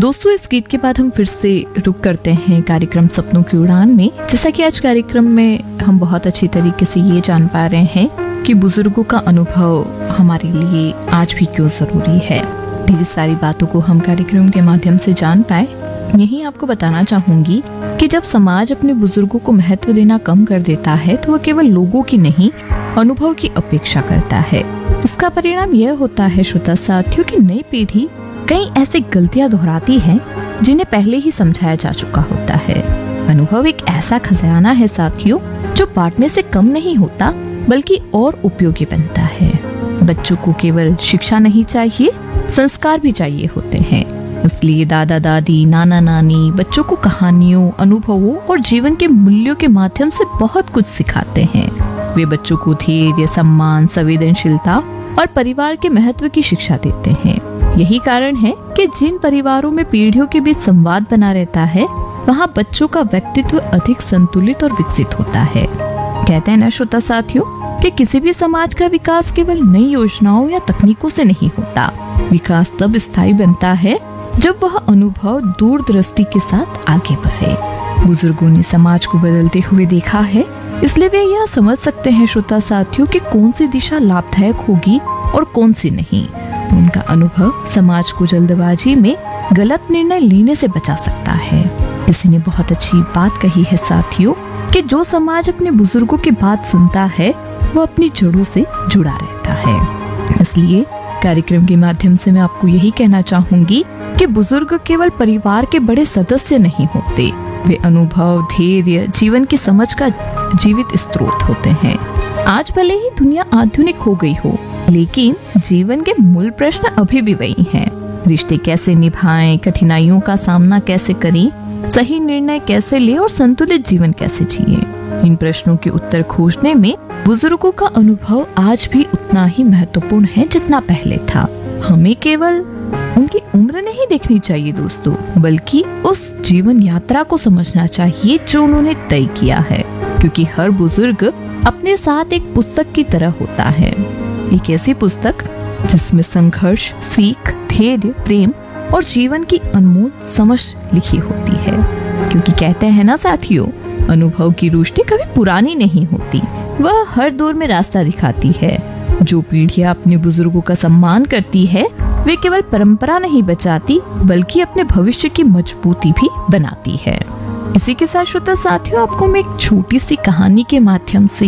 दोस्तों, इस गीत के बाद हम फिर से रुक करते हैं कार्यक्रम सपनों की उड़ान में। जैसा कि आज कार्यक्रम में हम बहुत अच्छी तरीके से ये जान पा रहे हैं कि बुजुर्गों का अनुभव हमारे लिए आज भी क्यों जरूरी है। ढेर सारी बातों को हम कार्यक्रम के माध्यम से जान पाए। यही आपको बताना चाहूंगी कि जब समाज अपने बुजुर्गों को महत्व देना कम कर देता है तो वह केवल लोगों की नहीं, अनुभव की अपेक्षा करता है। इसका परिणाम यह होता है श्रोता साथियों कि नई पीढ़ी कई ऐसी गलतियां दोहराती है जिन्हें पहले ही समझाया जा चुका होता है। अनुभव एक ऐसा खजाना है साथियों, जो बांटने से कम नहीं होता बल्कि और उपयोगी बनता है। बच्चों को केवल शिक्षा नहीं चाहिए, संस्कार भी चाहिए होते हैं। इसलिए दादा दादी, नाना नानी बच्चों को कहानियों, अनुभवों और जीवन के मूल्यों के माध्यम से बहुत कुछ सिखाते हैं। वे बच्चों को धैर्य, सम्मान, संवेदनशीलता और परिवार के महत्व की शिक्षा देते हैं। यही कारण है कि जिन परिवारों में पीढ़ियों के बीच संवाद बना रहता है, वहाँ बच्चों का व्यक्तित्व अधिक संतुलित और विकसित होता है। कहते हैं ना श्रोता साथियों कि किसी भी समाज का विकास केवल नई योजनाओं या तकनीकों से नहीं होता। विकास तब स्थायी बनता है जब वह अनुभव दूरदृष्टि के साथ आगे बढ़े। बुजुर्गों ने समाज को बदलते हुए देखा है, इसलिए वे यह समझ सकते हैं श्रोता साथियों कि कौन सी दिशा लाभदायक होगी और कौन सी नहीं। उनका अनुभव समाज को जल्दबाजी में गलत निर्णय लेने से बचा सकता है। किसी ने बहुत अच्छी बात कही है साथियों कि जो समाज अपने बुजुर्गों की बात सुनता है वो अपनी जड़ों से जुड़ा रहता है। इसलिए कार्यक्रम के माध्यम से मैं आपको यही कहना चाहूंगी कि बुजुर्ग केवल परिवार के बड़े सदस्य नहीं होते, वे अनुभव, धैर्य, जीवन की समझ का जीवित स्रोत होते हैं। आज भले ही दुनिया आधुनिक हो गई हो, लेकिन जीवन के मूल प्रश्न अभी भी वही हैं। रिश्ते कैसे निभाएं, कठिनाइयों का सामना कैसे करें, सही निर्णय कैसे लें और संतुलित जीवन कैसे जिएं। इन प्रश्नों के उत्तर खोजने में बुजुर्गों का अनुभव आज भी उतना ही महत्वपूर्ण है जितना पहले था। हमें केवल उनकी उम्र नहीं देखनी चाहिए दोस्तों, बल्कि उस जीवन यात्रा को समझना चाहिए जो उन्होंने तय किया है। क्योंकि हर बुजुर्ग अपने साथ एक पुस्तक की तरह होता है, एक ऐसी पुस्तक जिसमें संघर्ष, सीख, धैर्य, प्रेम और जीवन की अनमोल समझ लिखी होती है। क्योंकि कहते हैं ना साथियों, अनुभव की रोशनी कभी पुरानी नहीं होती, वह हर दौर में रास्ता दिखाती है। जो पीढ़ियां अपने बुजुर्गों का सम्मान करती है, वे केवल परंपरा नहीं बचाती बल्कि अपने भविष्य की मजबूती भी बनाती है। इसी के साथ श्रोता साथियों, आपको मैं एक छोटी सी कहानी के माध्यम से